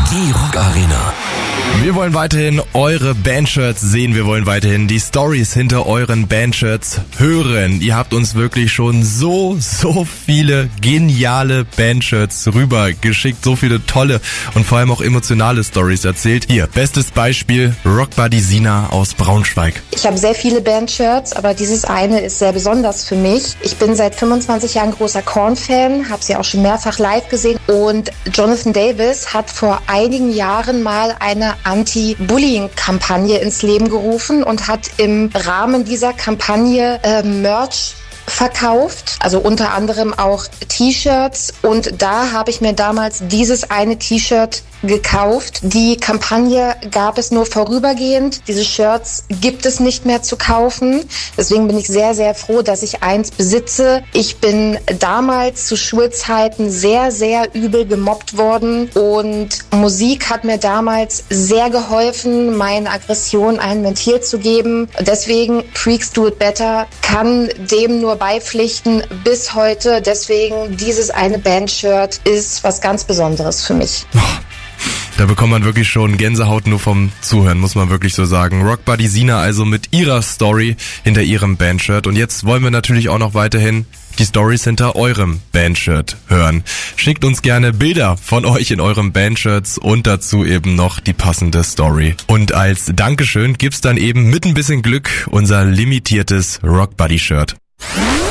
Die Rock Arena. Wir wollen weiterhin eure Bandshirts sehen, wir wollen weiterhin die Stories hinter euren Bandshirts hören. Ihr habt uns wirklich schon so viele geniale Bandshirts rübergeschickt, so viele tolle und vor allem auch emotionale Stories erzählt. Hier, bestes Beispiel, Rock Buddy Sina aus Braunschweig. Ich habe sehr viele Bandshirts, aber dieses eine ist sehr besonders für mich. Ich bin seit 25 Jahren großer Korn-Fan, habe sie auch schon mehrfach live gesehen und Jonathan Davis hat vor einigen Jahren mal eine Anti-Bullying-Kampagne ins Leben gerufen und hat im Rahmen dieser Kampagne Merch verkauft, also unter anderem auch T-Shirts, und da habe ich mir damals dieses eine T-Shirt gekauft. Die Kampagne gab es nur vorübergehend. Diese Shirts gibt es nicht mehr zu kaufen. Deswegen bin ich sehr, sehr froh, dass ich eins besitze. Ich bin damals zu Schulzeiten sehr, sehr übel gemobbt worden und Musik hat mir damals sehr geholfen, meinen Aggressionen ein Ventil zu geben. Deswegen Freaks Do It Better kann dem nur beipflichten bis heute. Deswegen dieses eine Bandshirt ist was ganz Besonderes für mich. Da bekommt man wirklich schon Gänsehaut nur vom Zuhören, muss man wirklich so sagen. Rock Buddy Sina also mit ihrer Story hinter ihrem Bandshirt. Und jetzt wollen wir natürlich auch noch weiterhin die Stories hinter eurem Bandshirt hören. Schickt uns gerne Bilder von euch in eurem Bandshirts und dazu eben noch die passende Story. Und als Dankeschön gibt's dann eben mit ein bisschen Glück unser limitiertes Rock Buddy Shirt.